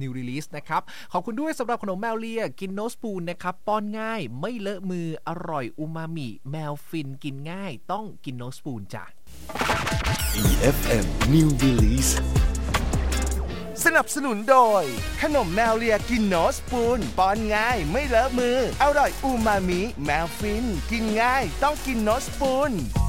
New Release นะครับขอบคุณด้วยสำหรับขนมแมวเลียกินโนสปูนนะครับป้อนง่ายไม่เลอะมืออร่อยอูมามิแมวฟินกินง่ายต้องกินโนสปูนจ้ะ EFM New Release สนับสนุนโดยขนมแมวเลียกินโนสปูนป้อนง่ายไม่เลอะมืออร่อยอูมามิแมวฟินกินง่ายต้องกินโนสปูน